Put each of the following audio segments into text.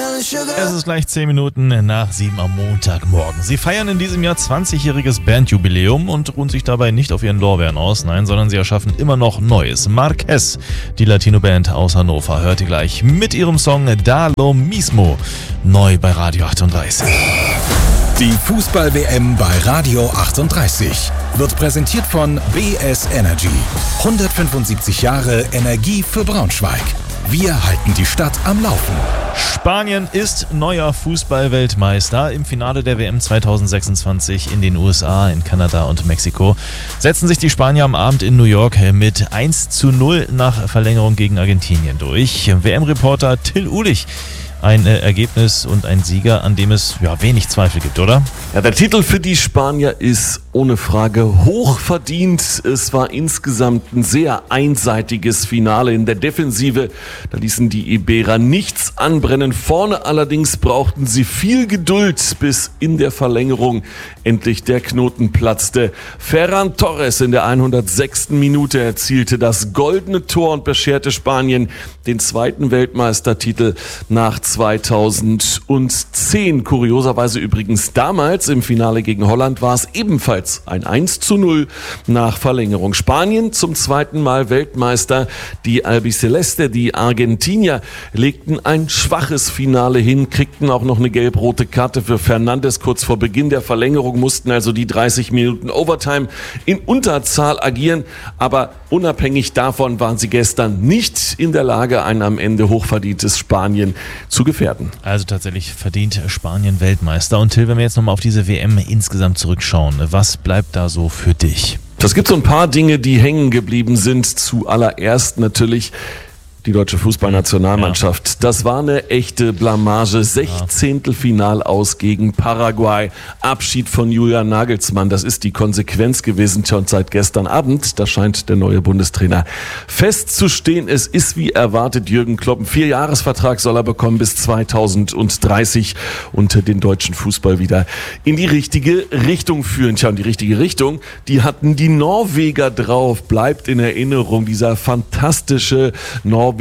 Es ist gleich 10 Minuten nach 7 am Montagmorgen. Sie feiern in diesem Jahr 20-jähriges Bandjubiläum und ruhen sich dabei nicht auf ihren Lorbeeren aus. Nein, sondern sie erschaffen immer noch Neues. Marquez, die Latino-Band aus Hannover, hört ihr gleich mit ihrem Song Da Lo Mismo. Neu bei Radio 38. Die Fußball-WM bei Radio 38 wird präsentiert von BS Energy. 175 Jahre Energie für Braunschweig. Wir halten die Stadt am Laufen. Spanien ist neuer Fußball-Weltmeister. Im Finale der WM 2026 in den USA, in Kanada und Mexiko setzen sich die Spanier am Abend in New York mit 1:0 nach Verlängerung gegen Argentinien durch. WM-Reporter Till Uhlich. Ein Ergebnis und ein Sieger, an dem es wenig Zweifel gibt, oder? Ja, der Titel für die Spanier ist ohne Frage hochverdient. Es war insgesamt ein sehr einseitiges Finale in der Defensive. Da ließen die Iberer nichts anbrennen. Vorne allerdings brauchten sie viel Geduld, bis in der Verlängerung endlich der Knoten platzte. Ferran Torres in der 106. Minute erzielte das goldene Tor und bescherte Spanien den zweiten Weltmeistertitel nach 2010. Kurioserweise übrigens damals im Finale gegen Holland war es ebenfalls ein 1:0 nach Verlängerung. Spanien zum zweiten Mal Weltmeister. Die Albiceleste, die Argentinier, legten ein schwaches Finale hin, kriegten auch noch eine gelb-rote Karte für Fernandes kurz vor Beginn der Verlängerung, mussten also die 30 Minuten Overtime in Unterzahl agieren. Aber unabhängig davon waren sie gestern nicht in der Lage, ein am Ende hochverdientes Spanien zu gefährden. Also tatsächlich verdient Spanien Weltmeister. Und Till, wenn wir jetzt nochmal auf diese WM insgesamt zurückschauen, was bleibt da so für dich? Es gibt so ein paar Dinge, die hängen geblieben sind. Zuallererst natürlich die deutsche Fußballnationalmannschaft. Ja. Das war eine echte Blamage. 16. Final aus gegen Paraguay. Abschied von Julian Nagelsmann. Das ist die Konsequenz gewesen schon seit gestern Abend. Da scheint der neue Bundestrainer festzustehen. Es ist wie erwartet Jürgen Klopp. 4-Jahres-Vertrag soll er bekommen bis 2030 und den deutschen Fußball wieder in die richtige Richtung führen. Tja, und die richtige Richtung, die hatten die Norweger drauf. Bleibt in Erinnerung dieser fantastische norwegische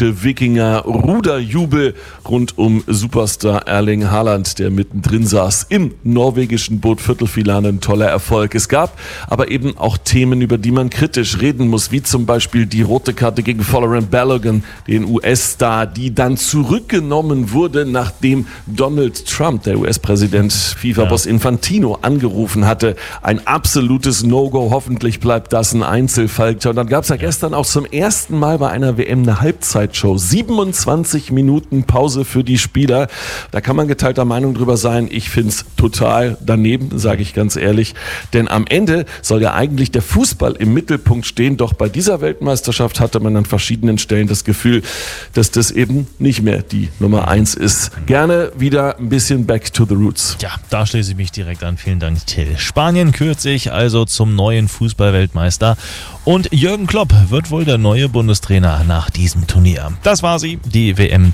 Wikinger-Ruderjubel rund um Superstar Erling Haaland, der mittendrin saß im norwegischen Boot. Viertelfinale, ein toller Erfolg. Es gab aber eben auch Themen, über die man kritisch reden muss, wie zum Beispiel die rote Karte gegen Folarin Balogun, den US-Star, die dann zurückgenommen wurde, nachdem Donald Trump, der US-Präsident, FIFA-Boss Infantino, angerufen hatte. Ein absolutes No-Go. Hoffentlich bleibt das ein Einzelfall. Und dann gab es ja gestern auch zum ersten Mal bei einer WM eine Halbzeitshow. 27 Minuten Pause für die Spieler. Da kann man geteilter Meinung drüber sein. Ich finde es total daneben, sage ich ganz ehrlich. Denn am Ende soll ja eigentlich der Fußball im Mittelpunkt stehen. Doch bei dieser Weltmeisterschaft hatte man an verschiedenen Stellen das Gefühl, dass das eben nicht mehr die Nummer 1 ist. Gerne wieder ein bisschen back to the roots. Ja, da schließe ich mich direkt an. Vielen Dank, Till. Spanien kürt sich also zum neuen Fußballweltmeister. Und Jürgen Klopp wird wohl der neue Bundestrainer nach diesem Turnier. Das war sie, die WM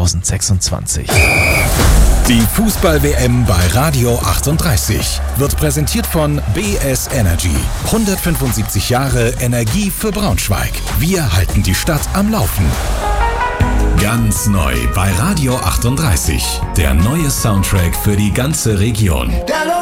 2026. Die Fußball-WM bei Radio 38 wird präsentiert von BS Energy. 175 Jahre Energie für Braunschweig. Wir halten die Stadt am Laufen. Ganz neu bei Radio 38. Der neue Soundtrack für die ganze Region.